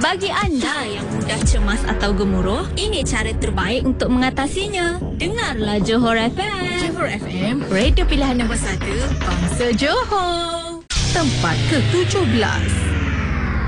Bagi anda yang mudah cemas atau gemuruh, ini cara terbaik untuk mengatasinya. Dengarlah Johor FM. Johor FM, radio pilihan nombor 1, bangsa Johor. Tempat ke-17.